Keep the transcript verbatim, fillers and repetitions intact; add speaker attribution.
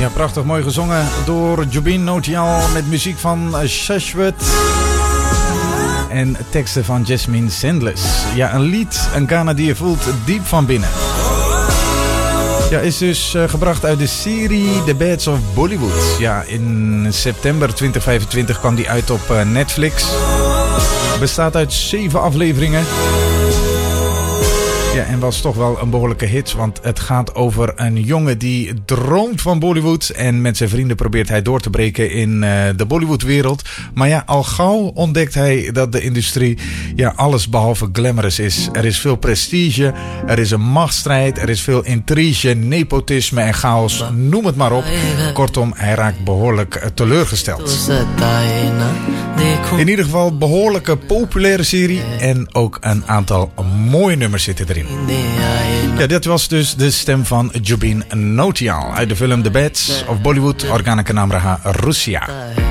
Speaker 1: Ja, prachtig mooi gezongen door Jubin Nautiyal met muziek van Shashwat en teksten van Jasmine Sandless. Ja, een lied, een Ghana die je voelt diep van binnen. Ja, is dus uh, gebracht uit de serie The Bads of Bollywood. Ja, in september twintig vijfentwintig kwam die uit op uh, Netflix. Bestaat uit zeven afleveringen. Ja, en was toch wel een behoorlijke hit, want het gaat over een jongen die droomt van Bollywood. En met zijn vrienden probeert hij door te breken in uh, de Bollywoodwereld. Maar ja, al gauw ontdekt hij dat de industrie ja, alles behalve glamorous is. Er is veel prestige, er is een machtsstrijd, er is veel intrige, nepotisme en chaos. Noem het maar op. Kortom, hij raakt behoorlijk teleurgesteld. In ieder geval behoorlijke populaire serie en ook een aantal mooie nummers zitten erin. Ja, dit was dus de stem van Jubin Nautiyal uit de film The Bads of Bollywood, Organa Kanamraha Russia.